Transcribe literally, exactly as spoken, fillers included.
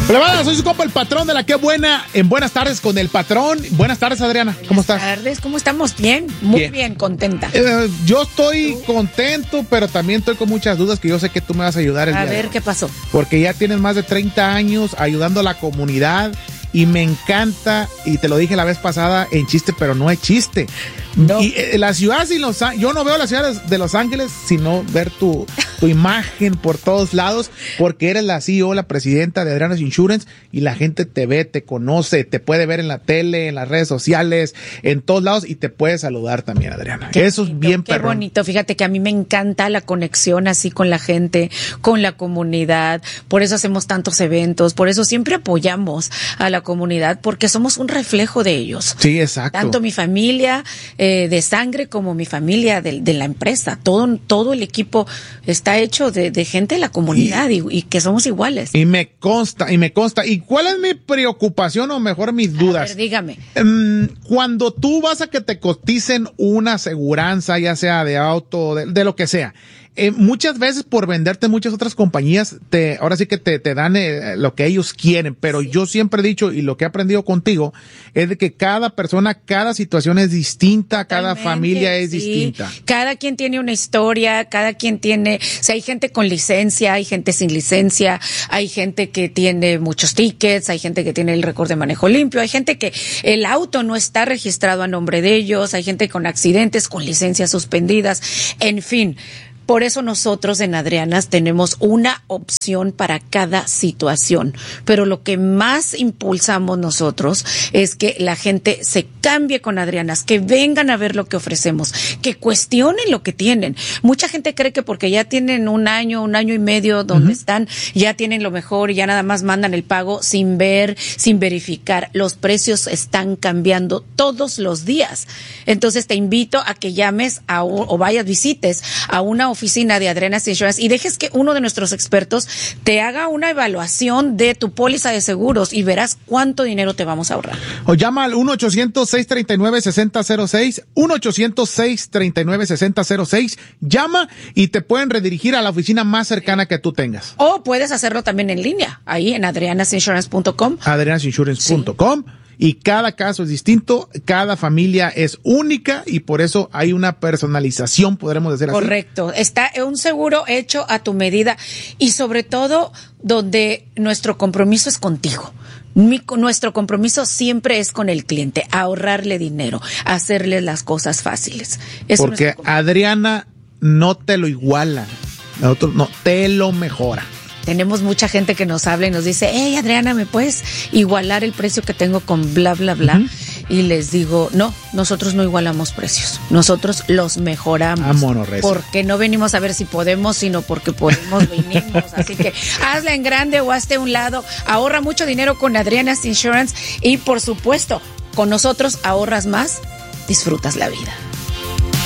Plebada, soy su compa el patrón de la que buena en Buenas Tardes con el patrón. Buenas tardes, Adriana. ¿Cómo estás? Buenas tardes, ¿cómo estamos? Bien, muy bien, bien contenta. Eh, yo estoy ¿Tú? contento, pero también estoy con muchas dudas que yo sé que tú me vas a ayudar el A día ver, de hoy. ¿qué pasó? Porque ya tienes más de treinta años ayudando a la comunidad y me encanta, y te lo dije la vez pasada en chiste, pero no es chiste. No. Y eh, la ciudad sin Los Ángeles, yo no veo la ciudad de Los Ángeles sino ver tu, tu imagen por todos lados, porque eres la C E O, la presidenta de Adriana's Insurance, y la gente te ve, te conoce, te puede ver en la tele, en las redes sociales, en todos lados, y te puede saludar también, Adriana. Qué Eso bonito, es bien qué perrón. bonito, fíjate que a mí me encanta la conexión así con la gente, con la comunidad, por eso hacemos tantos eventos, por eso siempre apoyamos a la comunidad, porque somos un reflejo de ellos. Sí, exacto. Tanto mi familia eh, de sangre como mi familia de, de la empresa, todo, todo el equipo está hecho de, de gente de la comunidad y, y, y que somos iguales. Y me consta, y me consta. ¿Y cuál es mi preocupación o mejor mis dudas? A ver, dígame. Um, cuando tú vas a que te coticen una aseguranza, ya sea de auto, de, de lo que sea, Eh, muchas veces por venderte muchas otras compañías, te, ahora sí que te, te dan eh, lo que ellos quieren, pero sí. Yo siempre he dicho, y lo que he aprendido contigo, es de que cada persona, cada situación es distinta, Totalmente, cada familia es sí. distinta. Cada quien tiene una historia, cada quien tiene, o sea, hay gente con licencia, hay gente sin licencia, hay gente que tiene muchos tickets, hay gente que tiene el récord de manejo limpio, hay gente que el auto no está registrado a nombre de ellos, hay gente con accidentes, con licencias suspendidas, en fin. Por eso nosotros en Adriana's tenemos una opción para cada situación. Pero lo que más impulsamos nosotros es que la gente se cambie con Adriana's, que vengan a ver lo que ofrecemos, que cuestionen lo que tienen. Mucha gente cree que porque ya tienen un año, un año y medio donde uh-huh. están, ya tienen lo mejor y ya nada más mandan el pago sin ver, sin verificar. Los precios están cambiando todos los días. Entonces te invito a que llames a, o vayas, visites a una oficina de Adriana's Insurance y dejes que uno de nuestros expertos te haga una evaluación de tu póliza de seguros y verás cuánto dinero te vamos a ahorrar. O llama al uno ochocientos, seis treinta y nueve, sesenta cero seis, uno ochocientos, seis treinta y nueve, sesenta cero seis, llama y te pueden redirigir a la oficina más cercana que tú tengas. O puedes hacerlo también en línea, ahí en adrianas insurance punto com. adrianas insurance punto com. Sí. Y cada caso es distinto, cada familia es única y por eso hay una personalización, podremos decir así. Correcto, está un seguro hecho a tu medida y sobre todo donde nuestro compromiso es contigo. Mi, nuestro compromiso siempre es con el cliente, ahorrarle dinero, hacerle las cosas fáciles. Eso Porque Adriana no te lo iguala, nosotros no, te lo mejora. Tenemos mucha gente que nos habla y nos dice, hey, Adriana, ¿me puedes igualar el precio que tengo con bla, bla, bla? Uh-huh. Y les digo, no, nosotros no igualamos precios. Nosotros los mejoramos. Vámonos, porque no venimos a ver si podemos, sino porque podemos, venimos. Así que hazla en grande o hazte a un lado. Ahorra mucho dinero con Adriana's Insurance y, por supuesto, con nosotros ahorras más, disfrutas la vida.